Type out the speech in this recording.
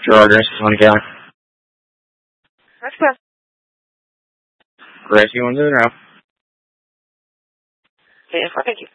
Gerard Gracie, County County. That's good. Gracie 1 0. Thank you.